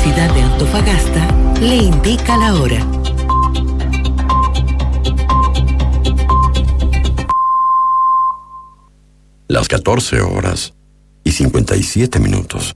Universidad de Antofagasta le indica la hora. Las 14:57.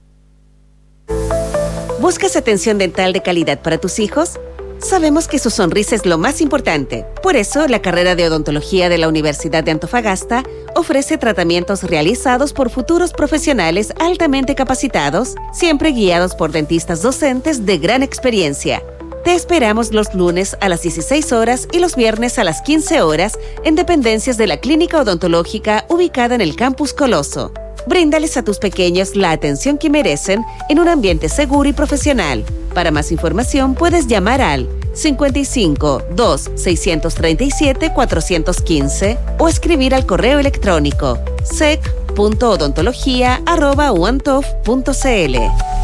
¿Buscas atención dental de calidad para tus hijos? Sabemos que su sonrisa es lo más importante. Por eso, la carrera de odontología de la Universidad de Antofagasta ofrece tratamientos realizados por futuros profesionales altamente capacitados, siempre guiados por dentistas docentes de gran experiencia. Te esperamos los lunes a las 16 horas y los viernes a las 15 horas en dependencias de la Clínica Odontológica ubicada en el Campus Coloso. Bríndales a tus pequeños la atención que merecen en un ambiente seguro y profesional. Para más información puedes llamar al 55 2 637 415 o escribir al correo electrónico sec.odontología@uantof.cl.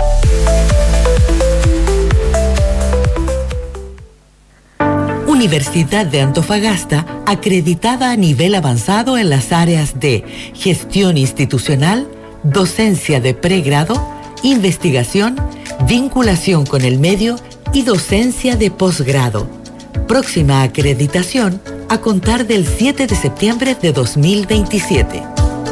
Universidad de Antofagasta, acreditada a nivel avanzado en las áreas de gestión institucional, docencia de pregrado, investigación, vinculación con el medio y docencia de posgrado. Próxima acreditación a contar del 7 de septiembre de 2027.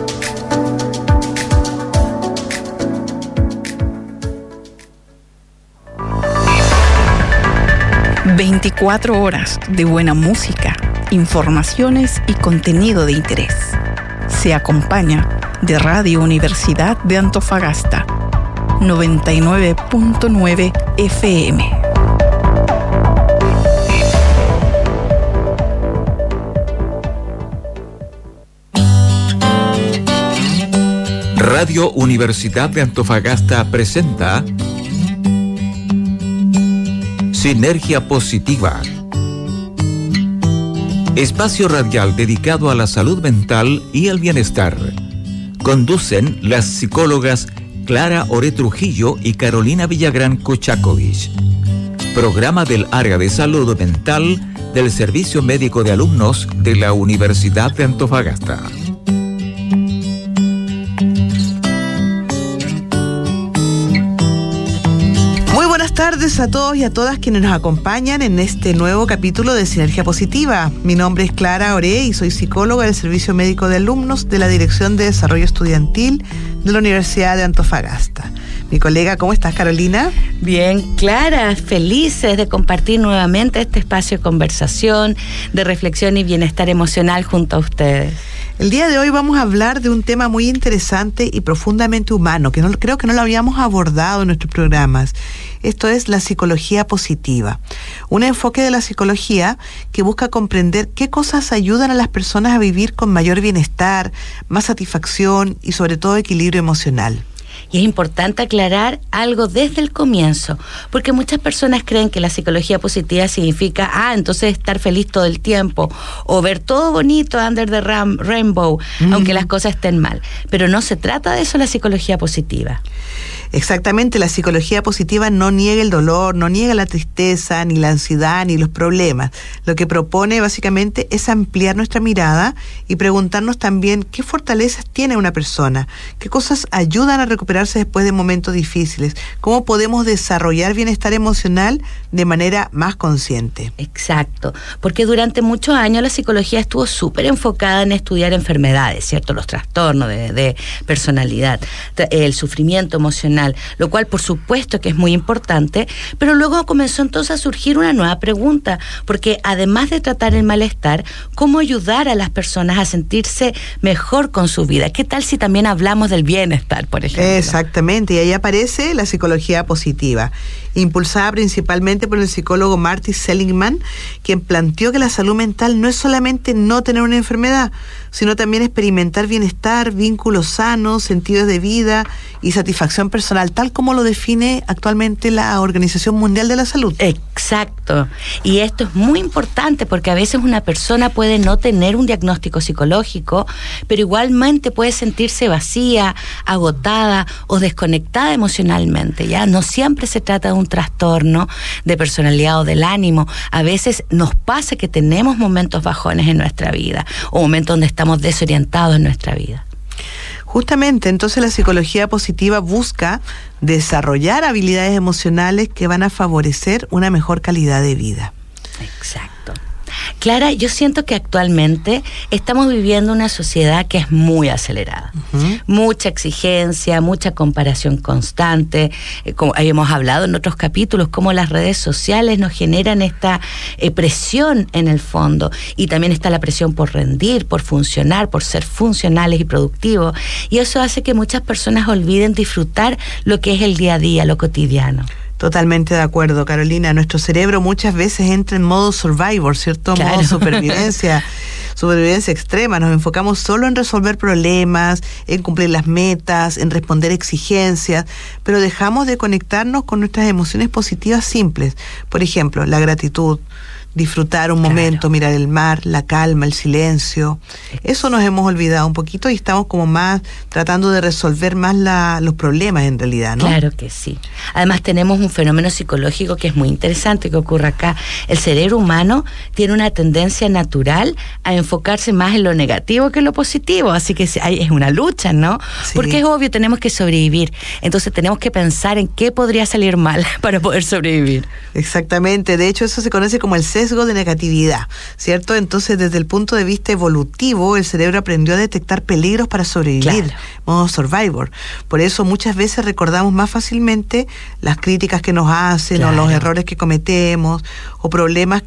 ...24 horas de buena música, informaciones y contenido de interés. Se acompaña de Radio Universidad de Antofagasta, 99.9 FM. Radio Universidad de Antofagasta presenta Sinergia Positiva. Espacio radial dedicado a la salud mental y al bienestar. Conducen las psicólogas Clara Oré Trujillo y Carolina Villagrán Kuchakovich. Programa del área de salud mental del Servicio Médico de Alumnos de la Universidad de Antofagasta. Buenas tardes a todos y a todas quienes nos acompañan en este nuevo capítulo de Sinergia Positiva. Mi nombre es Clara Oré y soy psicóloga del Servicio Médico de Alumnos de la Dirección de Desarrollo Estudiantil de la Universidad de Antofagasta. Mi colega, ¿cómo estás, Carolina? Bien, Clara, felices de compartir nuevamente este espacio de conversación, de reflexión y bienestar emocional junto a ustedes. El día de hoy vamos a hablar de un tema muy interesante y profundamente humano, que creo que no lo habíamos abordado en nuestros programas. Esto es la psicología positiva. Un enfoque de la psicología que busca comprender qué cosas ayudan a las personas a vivir con mayor bienestar, más satisfacción y sobre todo equilibrio emocional. Y es importante aclarar algo desde el comienzo, porque muchas personas creen que la psicología positiva significa, entonces estar feliz todo el tiempo, o ver todo bonito under the rainbow, aunque las cosas estén mal. Pero no se trata de eso la psicología positiva. Exactamente, la psicología positiva no niega el dolor, no niega la tristeza, ni la ansiedad, ni los problemas. Lo que propone básicamente es ampliar nuestra mirada y preguntarnos también qué fortalezas tiene una persona, qué cosas ayudan a recuperarse después de momentos difíciles, cómo podemos desarrollar bienestar emocional de manera más consciente. Exacto, porque durante muchos años la psicología estuvo súper enfocada en estudiar enfermedades, ¿cierto? Los trastornos de personalidad, el sufrimiento emocional, lo cual por supuesto que es muy importante, pero luego comenzó entonces a surgir una nueva pregunta, porque además de tratar el malestar, ¿cómo ayudar a las personas a sentirse mejor con su vida? ¿Qué tal si también hablamos del bienestar, por ejemplo? Exactamente, y ahí aparece la psicología positiva, impulsada principalmente por el psicólogo Marty Seligman, quien planteó que la salud mental no es solamente no tener una enfermedad, sino también experimentar bienestar, vínculos sanos, sentidos de vida y satisfacción personal, tal como lo define actualmente la Organización Mundial de la Salud. Exacto, y esto es muy importante porque a veces una persona puede no tener un diagnóstico psicológico, pero igualmente puede sentirse vacía, agotada o desconectada emocionalmente, ¿ya? No siempre se trata de un trastorno de personalidad o del ánimo. A veces nos pasa que tenemos momentos bajones en nuestra vida o momentos donde estamos desorientados en nuestra vida. Justamente, entonces la psicología positiva busca desarrollar habilidades emocionales que van a favorecer una mejor calidad de vida. Exacto. Clara, yo siento que actualmente estamos viviendo una sociedad que es muy acelerada. Mucha exigencia, mucha comparación constante. Como habíamos hablado en otros capítulos, cómo las redes sociales nos generan esta presión en el fondo. Y también está la presión por rendir, por funcionar, por ser funcionales y productivos. Y eso hace que muchas personas olviden disfrutar lo que es el día a día, lo cotidiano. Totalmente de acuerdo, Carolina. Nuestro cerebro muchas veces entra en modo survivor, ¿cierto? Claro. Modo supervivencia extrema. Nos enfocamos solo en resolver problemas, en cumplir las metas, en responder exigencias, pero dejamos de conectarnos con nuestras emociones positivas simples. Por ejemplo, la gratitud, disfrutar un momento, mirar el mar, la calma, el silencio. Eso nos hemos olvidado un poquito y estamos como más tratando de resolver más los problemas en realidad, ¿no? Claro que sí. Además tenemos un fenómeno psicológico que es muy interesante que ocurre acá. El cerebro humano tiene una tendencia natural a enfocarse más en lo negativo que en lo positivo, así que es una lucha, ¿no? Sí. Porque es obvio, tenemos que sobrevivir, entonces tenemos que pensar en qué podría salir mal para poder sobrevivir. Exactamente, de hecho eso se conoce como el sesgo de negatividad, ¿cierto? Entonces, desde el punto de vista evolutivo, el cerebro aprendió a detectar peligros para sobrevivir, modo survivor. Por eso muchas veces recordamos más fácilmente las críticas que nos hacen, o los errores que cometemos, o problemas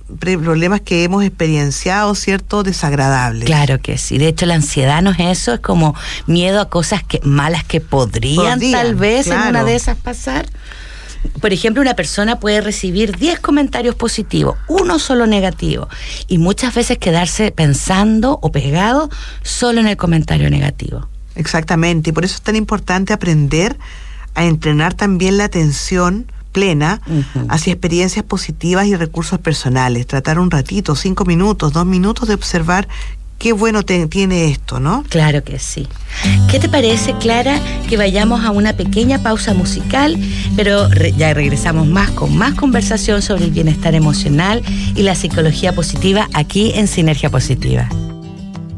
que hemos experienciado, ¿cierto? Desagradables. Claro que sí. De hecho, la ansiedad no es eso, es como miedo a cosas malas que podrían tal vez en una de esas pasar. Por ejemplo, una persona puede recibir 10 comentarios positivos, uno solo negativo, y muchas veces quedarse pensando o pegado solo en el comentario negativo. Exactamente, y por eso es tan importante aprender a entrenar también la atención plena hacia experiencias positivas y recursos personales. Tratar un ratito, 5 minutos, 2 minutos de observar qué bueno tiene esto, ¿no? Claro que sí. ¿Qué te parece, Clara, que vayamos a una pequeña pausa musical, pero ya regresamos con más conversación sobre el bienestar emocional y la psicología positiva aquí en Sinergia Positiva?